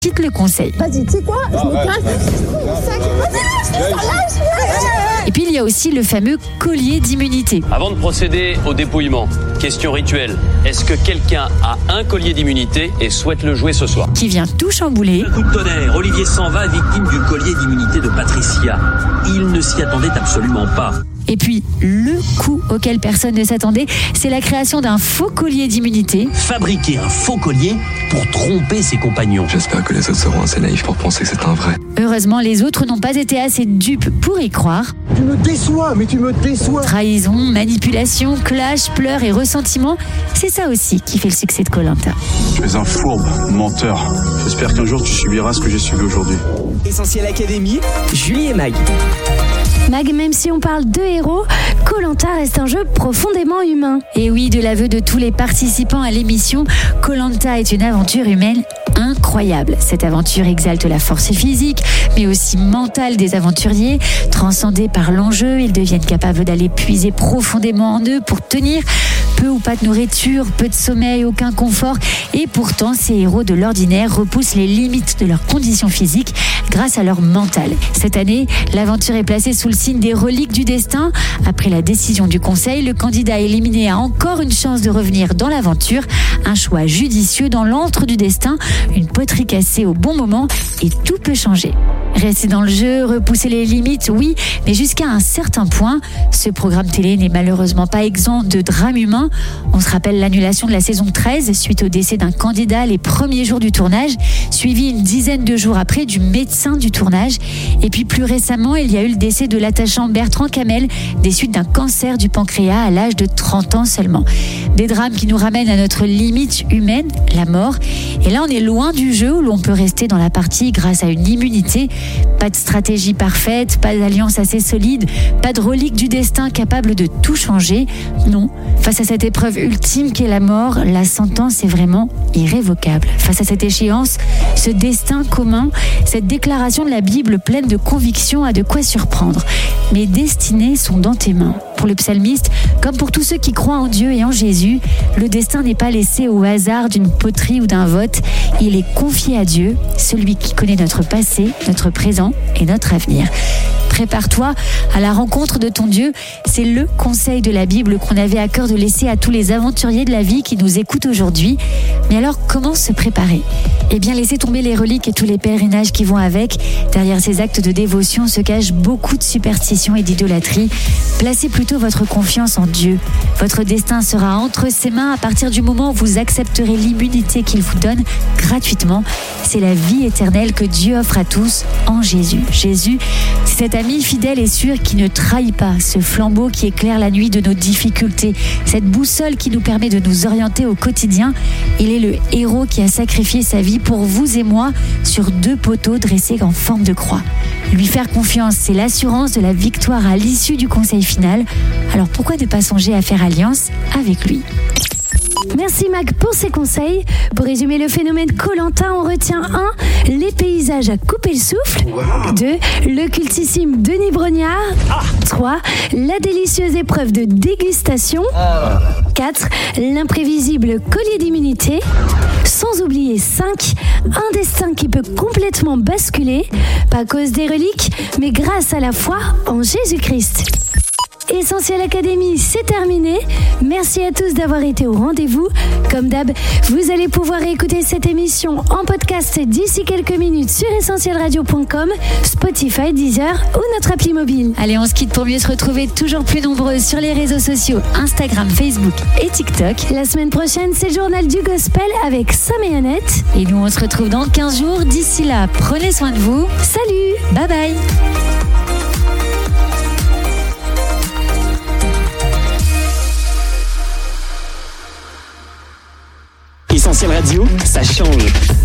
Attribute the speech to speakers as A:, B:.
A: quitte le conseil.
B: Vas-y, tu sais quoi? Je me casse.
A: Et puis il y a aussi le fameux collier d'immunité.
C: Avant de procéder au dépouillement, question rituelle. Est-ce que quelqu'un a un collier d'immunité et souhaite le jouer ce soir?
A: Qui vient tout chambouler.
D: Coup de tonnerre, Olivier Sanva, victime du collier d'immunité de Patricia. Il ne s'y attendait absolument pas.
A: Et puis, le coup auquel personne ne s'attendait, c'est la création d'un faux collier d'immunité.
D: Fabriquer un faux collier pour tromper ses compagnons.
E: J'espère que les autres seront assez naïfs pour penser que c'est un vrai.
A: Heureusement, les autres n'ont pas été assez dupes pour y croire.
F: Tu me déçois, mais tu me déçois.
A: Trahison, manipulation, clash, pleurs et ressentiment, c'est ça aussi qui fait le succès de Koh-Lanta.
G: Tu es un fourbe, menteur. J'espère qu'un jour tu subiras ce que j'ai subi aujourd'hui.
H: Essentiel Académie, Julie et Mag.
I: Mag, même si on parle de héros, Koh-Lanta reste un jeu profondément humain.
A: Et oui, de l'aveu de tous les participants à l'émission, Koh-Lanta est une aventure humaine incroyable. Cette aventure exalte la force physique, mais aussi mentale des aventuriers. Transcendés par l'enjeu, ils deviennent capables d'aller puiser profondément en eux pour tenir. Peu ou pas de nourriture, peu de sommeil, aucun confort. Et pourtant, ces héros de l'ordinaire repoussent les limites de leurs conditions physiques grâce à leur mental. Cette année, l'aventure est placée sous le signe des reliques du destin. Après la décision du conseil, le candidat éliminé a encore une chance de revenir dans l'aventure. Un choix judicieux dans l'antre du destin, une poterie cassée au bon moment et tout peut changer. Rester dans le jeu, repousser les limites, oui, mais jusqu'à un certain point. Ce programme télé n'est malheureusement pas exempt de drame humain. On se rappelle l'annulation de la saison 13 suite au décès d'un candidat les premiers jours du tournage, suivi une dizaine de jours après du médecin du tournage. Et puis plus récemment, il y a eu le décès de l'attachant Bertrand Camel des suites d'un cancer du pancréas à l'âge de 30 ans seulement. Des drames qui nous ramènent à notre limite humaine, la mort. Et là, on est loin du jeu où l'on peut rester dans la partie grâce à une immunité. Pas de stratégie parfaite, pas d'alliance assez solide, pas de relique du destin capable de tout changer. Non, face à cette épreuve ultime qu'est la mort, la sentence est vraiment irrévocable. Face à cette échéance, ce destin commun, cette déclaration de la Bible pleine de conviction a de quoi surprendre. Mes destinées sont dans tes mains. Pour le psalmiste, comme pour tous ceux qui croient en Dieu et en Jésus, le destin n'est pas laissé au hasard d'une poterie ou d'un vote. Il est confié à Dieu, celui qui connaît notre passé, notre présent et notre avenir. Prépare-toi à la rencontre de ton Dieu. C'est le conseil de la Bible qu'on avait à cœur de laisser à tous les aventuriers de la vie qui nous écoutent aujourd'hui. Mais alors, comment se préparer ? Eh bien, laissez tomber les reliques et tous les pèlerinages qui vont avec. Derrière ces actes de dévotion se cachent beaucoup de superstitions et d'idolâtrie. Placez plutôt votre confiance en Dieu. Votre destin sera entre ses mains à partir du moment où vous accepterez l'immunité qu'il vous donne gratuitement. C'est la vie éternelle que Dieu offre à tous en Jésus. Jésus, c'est cet ami fidèle et sûr qui ne trahit pas, ce flambeau qui éclaire la nuit de nos difficultés, cette boussole qui nous permet de nous orienter au quotidien. Il est le héros qui a sacrifié sa vie pour vous et moi sur 2 poteaux dressés en forme de croix. Lui faire confiance, c'est l'assurance de la victoire à l'issue du conseil final. Alors pourquoi ne pas songer à faire alliance avec lui ?
I: Merci Mag pour ces conseils. Pour résumer le phénomène Koh-Lanta, on retient 1. Les paysages à couper le souffle. 2. Le cultissime Denis Brognard. 3. La délicieuse épreuve de dégustation. 4. L'imprévisible collier d'immunité. Sans oublier 5. Un destin qui peut complètement basculer, pas à cause des reliques, mais grâce à la foi en Jésus-Christ. Essentiel Académie, c'est terminé. Merci à tous d'avoir été au rendez-vous. Comme d'hab, vous allez pouvoir écouter cette émission en podcast d'ici quelques minutes sur essentielradio.com, Spotify, Deezer ou notre appli mobile.
A: Allez, on se quitte pour mieux se retrouver toujours plus nombreuses sur les réseaux sociaux, Instagram, Facebook et TikTok.
I: La semaine prochaine, c'est le journal du gospel avec Sam et Annette.
A: Et nous, on se retrouve dans 15 jours. D'ici là, prenez soin de vous.
I: Salut,
A: bye bye.
H: Essentiel Radio, ça change.